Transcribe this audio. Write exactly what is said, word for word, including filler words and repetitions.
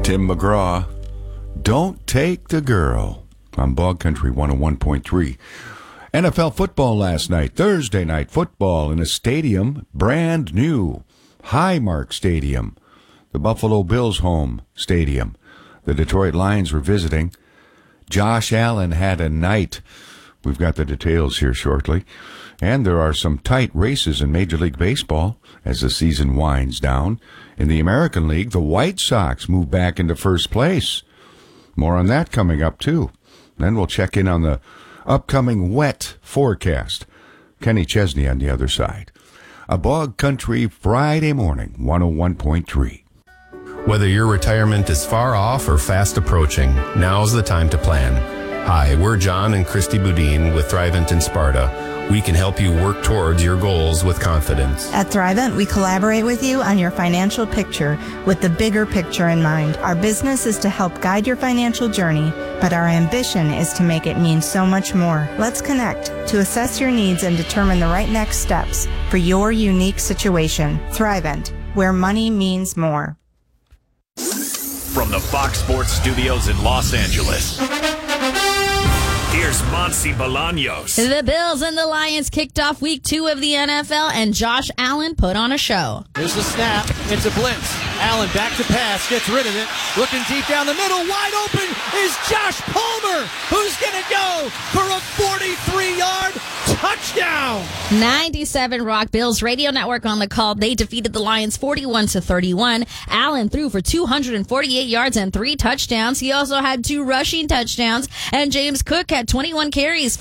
Tim McGraw, Don't Take the Girl on Bog Country one oh one point three. N F L football last night, Thursday night football in a stadium, brand new, Highmark Stadium, the Buffalo Bills' home stadium. The Detroit Lions were visiting. Josh Allen had a night. We've got the details here shortly. And there are some tight races in Major League Baseball as the season winds down. In the American League, the White Sox move back into first place. More on that coming up, too. Then we'll check in on the upcoming wet forecast. Kenny Chesney on the other side. A Bog Country Friday morning, one oh one point three. Whether your retirement is far off or fast approaching, now's the time to plan. Hi, we're John and Christy Boudin with Thrivent in Sparta. We can help you work towards your goals with confidence. At Thrivent, we collaborate with you on your financial picture with the bigger picture in mind. Our business is to help guide your financial journey, but our ambition is to make it mean so much more. Let's connect to assess your needs and determine the right next steps for your unique situation. Thrivent, where money means more. From the Fox Sports Studios in Los Angeles, here's Monty Bolaños. The Bills and the Lions kicked off week two of the N F L, and Josh Allen put on a show. Here's the snap. It's a blitz. Allen back to pass, gets rid of it. Looking deep down the middle, wide open is Josh Palmer, who's going to go for a forty-three-yard touchdown. ninety-seven Rock Bills Radio Network on the call. They defeated the Lions forty-one to thirty-one. Allen threw for two hundred forty-eight yards and three touchdowns. He also had two rushing touchdowns, and James Cook had twenty-one carries